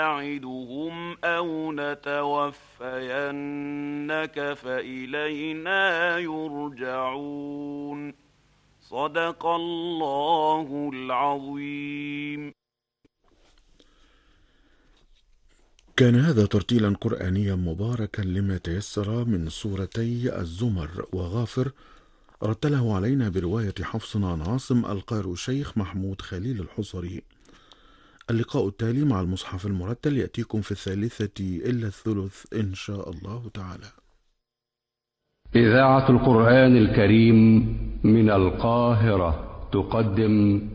نعدهم أو نتوفينك فإلينا يرجعون. صدق الله العظيم. كان هذا ترتيلا قرآنيا مباركا لما تيسر من سورتي الزمر وغافر، رتله علينا برواية حفص عن عاصم القارئ الشيخ محمود خليل الحصري. اللقاء التالي مع المصحف المرتل يأتيكم في 1:03 إن شاء الله تعالى. إذاعة القرآن الكريم من القاهرة تقدم